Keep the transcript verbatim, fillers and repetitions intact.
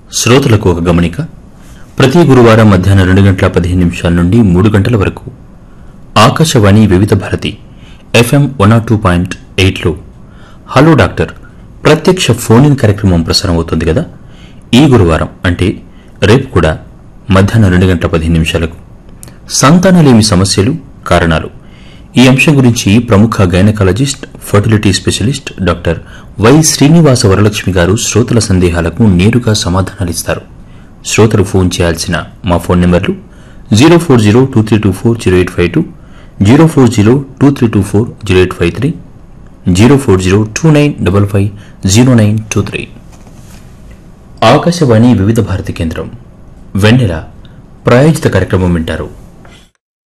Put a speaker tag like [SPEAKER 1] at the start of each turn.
[SPEAKER 1] శ్రోతలకు ఒక గమనిక. ప్రతి గురువారం మధ్యాహ్నం రెండు గంటల పదిహేను నిమిషాల నుండి మూడు గంటల వరకు ఆకాశవాణి వివిధ Bharati FM one not two point ఎయిట్లో హలో డాక్టర్ ప్రత్యక్ష ఫోన్ ఇన్ కార్యక్రమం ప్రసారం అవుతుంది కదా. ఈ గురువారం అంటే రేపు కూడా మధ్యాహ్నం రెండు గంటల పదిహేను నిమిషాలకు సంతానలేమి సమస్యలు, కారణాలు ఈ అంశం గురించి ప్రముఖ gynaecologist, fertility specialist doctor why Srinivasa Varalakshmi గారు శ్రోతల సందేహాలకు నేరుగా సమాధానాలిస్తారు. శ్రోతలు ఫోన్ చేయాల్సిన మా ఫోన్ నెంబర్లు zero four zero two three two four zero eight five two, zero four zero two three two four zero eight five three, zero four zero two nine double five zero nine two three. Akashvani వివిధ భారతి కేంద్రం వెన్నెల ప్రాయోజిత కార్యక్రమం వింటారు.